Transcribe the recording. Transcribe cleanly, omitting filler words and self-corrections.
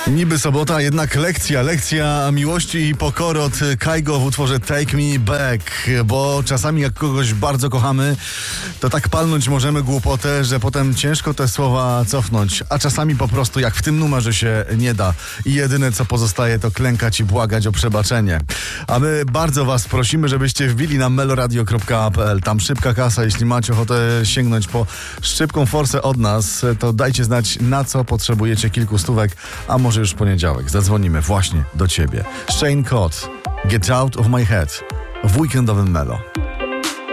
Niby sobota, jednak lekcja miłości i pokory od Kygo w utworze Take Me Back, bo czasami jak kogoś bardzo kochamy, to tak palnąć możemy głupotę, że potem ciężko te słowa cofnąć, a czasami po prostu jak w tym numerze się nie da i jedyne co pozostaje to klękać i błagać o przebaczenie. A my bardzo was prosimy, żebyście wbili na meloradio.pl, tam szybka kasa, jeśli macie ochotę sięgnąć po szybką forsę od nas, to dajcie znać na co potrzebujecie kilku stówek, a może już w poniedziałek zadzwonimy właśnie do ciebie. Shane Codd, Get Out of My Head w weekendowym Melo.